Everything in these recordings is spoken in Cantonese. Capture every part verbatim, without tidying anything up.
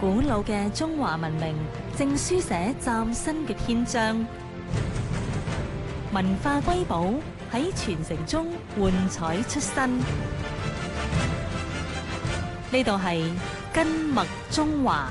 古老嘅中華文明正書寫嶄新嘅篇章，文化瑰寶喺傳承中喚彩出新。呢度係根脈中華。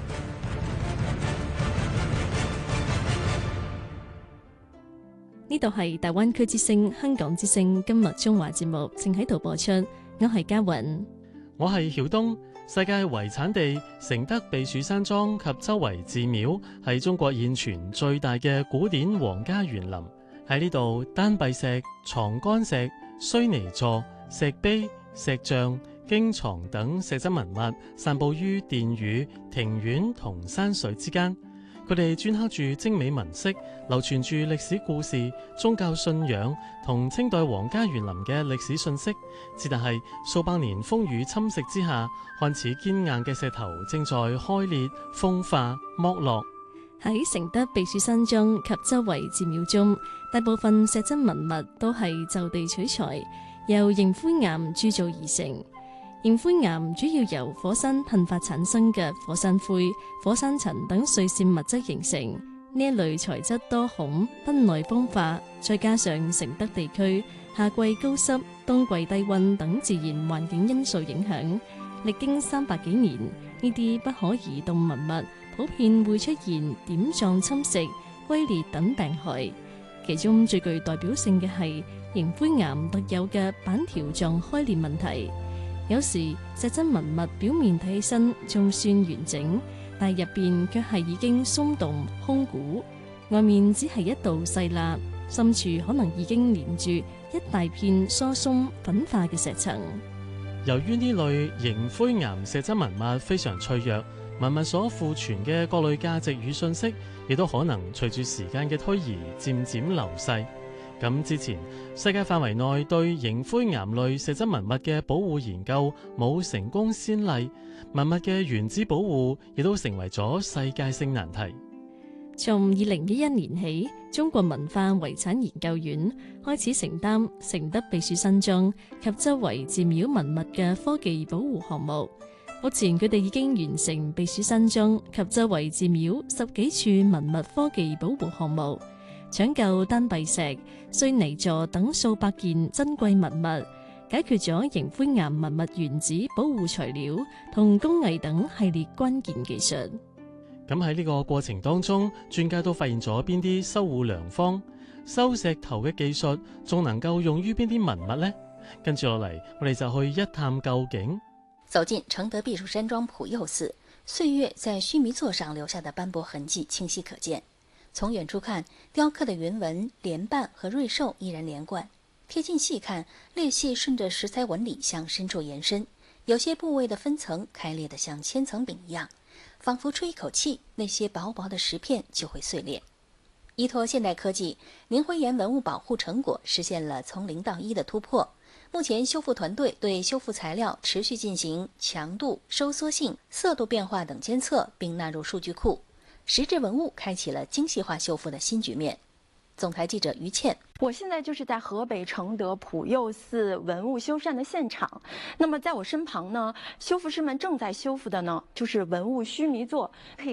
呢度係大灣區之聲、香港之聲根脈中華節目，正喺度播出。我係嘉雲， 我係曉東。世界遺產地承德避暑山莊及周圍寺廟係中國現存最大嘅古典皇家園林。喺呢度，丹陛石、藏干石、須彌座、石碑、石像、經藏等石質文物散布於殿宇、庭院同山水之間。佢哋鐫刻住精美紋飾，流傳住歷史故事、宗教信仰同清代皇家園林嘅歷史信息。只但係數百年風雨侵蝕之下，看似堅硬嘅石頭正在開裂、風化、剝落。 喺承德避暑山莊及周圍寺廟中，大部分石質文物都係就地取材，由凝灰岩鑄造而成。凝灰岩主要由火山噴發產生嘅火山灰、火山塵等碎屑物質形成。呢一類材質多孔，不耐風化，再加上承德地區夏季高濕、冬季低溫等自然環境因素影響，歷經三百幾年，呢啲不可移動文物普遍會出現點狀侵蝕、龜裂等病害。其中最具代表性嘅係凝灰岩特有嘅板條狀開裂問題。有時石質文物表面睇起身仲算完整，但入邊卻係已經鬆動空鼓，外面只係一道細罅，深處可能已經連住一大片疏鬆粉化嘅石層。 由於呢類凝灰岩石質文物非常脆弱，文物所庫存嘅各類價值與信息，亦都可能隨住時間嘅推移漸漸流逝。咁之前，世界範圍內對凝灰岩類石質文物嘅保護研究冇成功先例，文物嘅原址保護亦都成為咗世界性難題。 從二零一一年起，中國文化遺產研究院開始承擔承德避暑山莊及周圍寺廟文物嘅科技保護項目。目前佢哋已經完成避暑山莊及周圍寺廟十幾處文物科技保護項目，搶救丹陛石、須彌座等數百件珍貴文物，解決咗凝灰岩文物原址保護材料同工藝等系列關鍵技術。 咁喺呢個過程當中，專家都發現咗邊啲修護良方，收石頭嘅技術仲能夠用於邊啲文物呢？跟住落嚟，我哋就去一探究竟。 走進承德避暑山莊普佑寺，歲月在須彌座上留下的斑駁痕跡清晰可見。從遠處看，雕刻的雲紋、蓮瓣和瑞獸依然連貫；貼近細看，裂隙順着石材紋理向深處延伸，有些部位的分層開裂得像千層餅一樣，仿佛吹一口氣，那些薄薄的石片就會碎裂。依託現代科技，凝灰岩文物保護成果實現了從零到一的突破。目前修復團隊對修復材料持續進行強度、收縮性、色度變化等監測，並納入數據庫。石質文物開啟了精細化修復的新局面。總台記者於倩， 我現在就是在河北承德普佑寺文物修繕的現場。那麼在我身旁呢，修復師們正在修復的呢，就是文物須彌座。可以